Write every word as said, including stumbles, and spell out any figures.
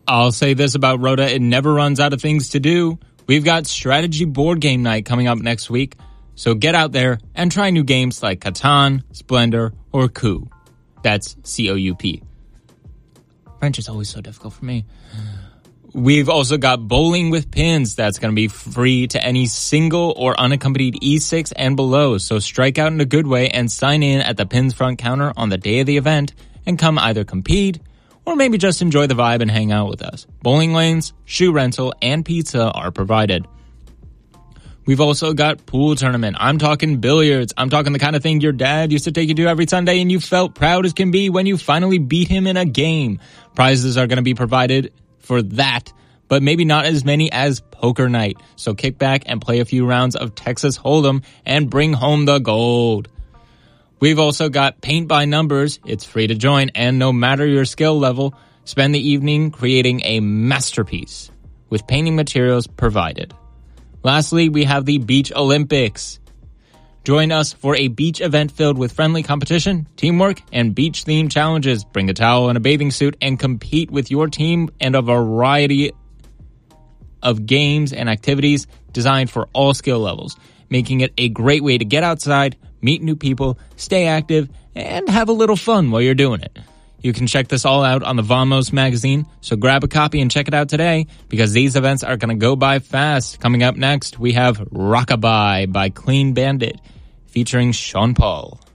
I'll say this about Rhoda, it never runs out of things to do. We've got Strategy Board Game Night coming up next week, so get out there and try new games like Catan, Splendor, or Coup. That's C O U P. French is always so difficult for me. We've also got Bowling with Pins. That's going to be free to any single or unaccompanied E six and below. So strike out in a good way and sign in at the Pins front counter on the day of the event and come either compete or maybe just enjoy the vibe and hang out with us. Bowling lanes, shoe rental, and pizza are provided. We've also got Pool Tournament. I'm talking billiards. I'm talking the kind of thing your dad used to take you to every Sunday and you felt proud as can be when you finally beat him in a game. Prizes are going to be provided for that, but maybe not as many as Poker Night. So kick back and play a few rounds of Texas Hold'em and bring home the gold. We've also got Paint by Numbers. It's free to join, and no matter your skill level, spend the evening creating a masterpiece with painting materials provided. Lastly, we have the Beach Olympics. Join us for a beach event filled with friendly competition, teamwork, and beach-themed challenges. Bring a towel and a bathing suit and compete with your team and a variety of games and activities designed for all skill levels, making it a great way to get outside, meet new people, stay active, and have a little fun while you're doing it. You can check this all out on the Vamos magazine, so grab a copy and check it out today because these events are going to go by fast. Coming up next, we have Rockabye by Clean Bandit featuring Sean Paul.